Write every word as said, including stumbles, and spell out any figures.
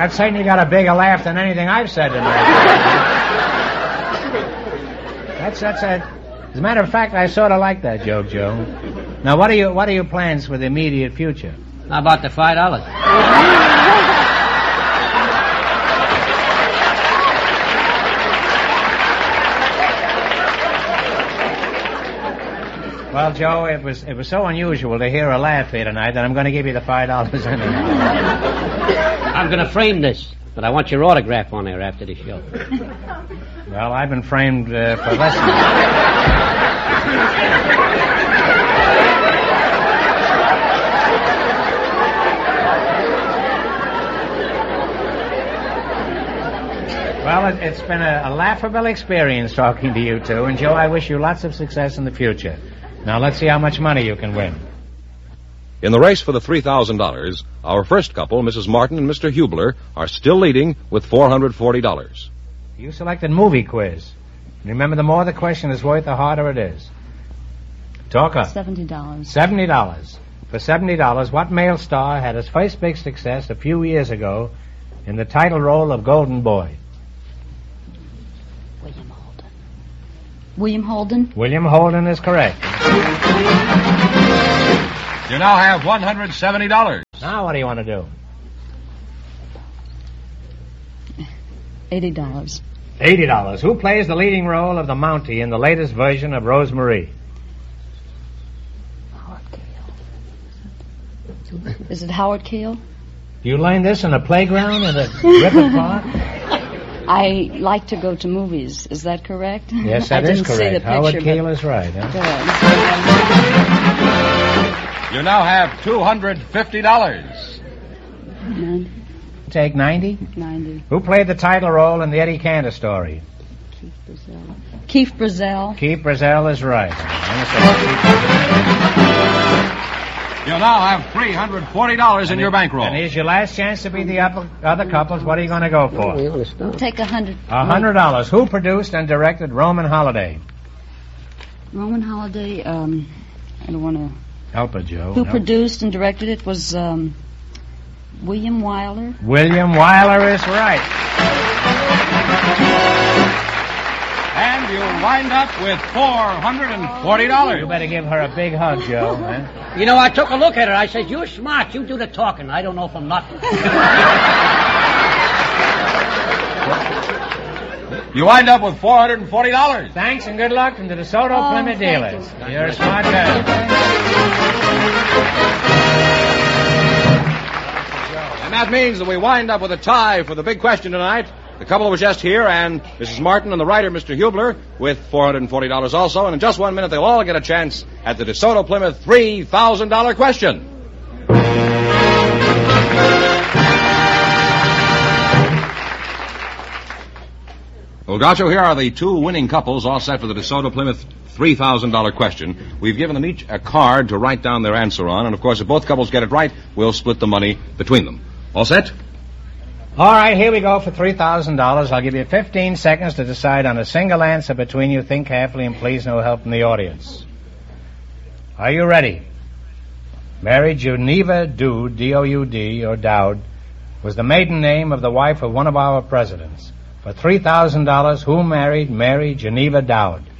That certainly got a bigger laugh than anything I've said tonight. That's that's a. As a matter of fact, I sort of like that joke, Joe. Now, what are you what are your plans for the immediate future? How about the five dollars? Well, Joe, it was it was so unusual to hear a laugh here tonight that I'm going to give you the five dollars anyway. I'm going to frame this, but I want your autograph on there after the show. Well, I've been framed uh, for less than Well, it, it's been a, a laughable experience talking to you two, and Joe, I wish you lots of success in the future. Now, let's see how much money you can win. In the race for the three thousand dollars, our first couple, Missus Martin and Mister Hubler, are still leading with four hundred forty dollars. You selected movie quiz. Remember, the more the question is worth, the harder it is. Talker. Seventy dollars. Seventy dollars. For seventy dollars, what male star had his first big success a few years ago in the title role of Golden Boy? William Holden. William Holden? William Holden is correct. You now have one hundred seventy dollars. Now what do you want to do? Eighty dollars. Eighty dollars. Who plays the leading role of the Mountie in the latest version of Rosemarie? Howard Cale. Is it Howard Cale? You learned this in a playground in a Griffith Park? I like to go to movies. Is that correct? Yes, that I is didn't correct. See the Howard picture, Cale but... is right. Huh? You now have two hundred fifty dollars. ninety. Take ninety? ninety. Who played the title role in the Eddie Cantor story? Keith Brazell. Keith Brazell. Keith Brazell is right. You now have three hundred forty dollars in your bankroll. And here's your last chance to be the upper, other couples. What are you going to go for? Take a hundred. A hundred dollars. Who produced and directed Roman Holiday? Roman Holiday, um, I don't want to... Help her, Joe. Who Help. produced and directed it was, um, William Wyler. William Wyler is right. And you wind up with four hundred forty dollars. You better give her a big hug, Joe. Huh? You know, I took a look at her. I said, you're smart. You do the talking. I don't know from nothing. You wind up with four hundred forty dollars. Thanks and good luck from the DeSoto Oh, Plymouth thank dealers. you. You're a smart guy. And that means that we wind up with a tie for the big question tonight. The couple was just here, and Missus Martin and the writer, Mister Hubler, with four hundred forty dollars also. And in just one minute, they'll all get a chance at the DeSoto Plymouth three thousand dollars question. Well, Groucho, here are the two winning couples all set for the DeSoto Plymouth three thousand dollars question. We've given them each a card to write down their answer on, and of course, if both couples get it right, we'll split the money between them. All set? All right, here we go for three thousand dollars. I'll give you fifteen seconds to decide on a single answer between you. Think carefully, and please no help from the audience. Are you ready? Mary Geneva Doud, D O U D, or Dowd, was the maiden name of the wife of one of our presidents. For three thousand dollars, who married Mary Geneva Dowd?